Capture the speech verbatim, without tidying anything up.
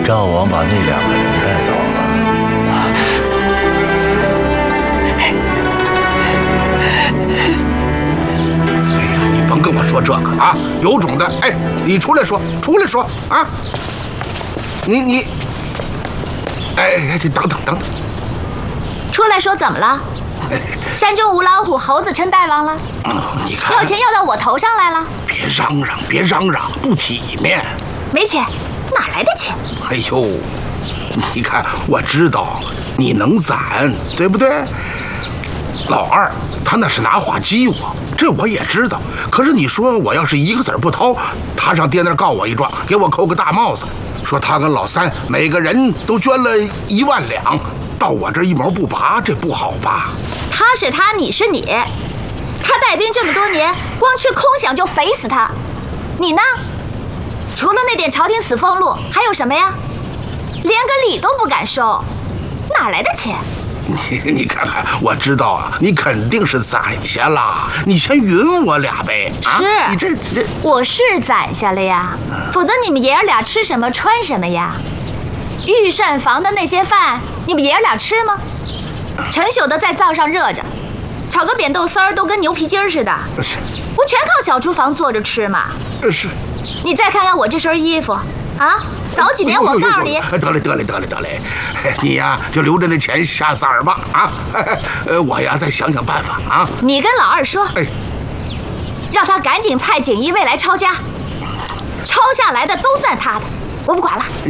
赵王把那两个人带走了。 哎呀，你甭跟我说这个啊！有种的，哎，你出来说，出来说啊！你你，哎哎，这等等等等， 出来说怎么了？山中无老虎，猴子称大王了。 嗯，你看， 要钱要到我头上来了。 别嚷嚷，别嚷嚷，不体面。 没钱，哪来的钱？ 哎呦，你看，我知道你能攒，对不对？老二他那是拿话激我，这我也知道。可是你说我要是一个子儿不掏，他上爹那儿告我一状，给我扣个大帽子，说他跟老三每个人都捐了一万两，到我这一毛不拔，这不好吧？ 他是他，你是你。他带兵这么多年，光吃空饷就肥死他。你呢？除了那点朝廷死俸禄，还有什么呀？连个礼都不敢收，哪来的钱？ 你你看看，我知道啊，你肯定是攒下了，你先匀我俩呗。啊、 是， 你这这， 我是攒下了呀，否则你们爷儿俩吃什么穿什么呀？御膳房的那些饭，你们爷儿俩吃吗？成宿的在灶上热着，炒个扁豆丝儿都跟牛皮筋儿似的， 是， 不全靠小厨房坐着吃吗？ 是。 你再看看我这身衣服，啊，早几年我告诉你， 得嘞得嘞得嘞得嘞，你呀就留着那钱下崽儿吧啊，呃我呀再想想办法啊。 你跟老二说， 哎， 让他赶紧派锦衣卫来抄家，抄下来的都算他的，我不管了。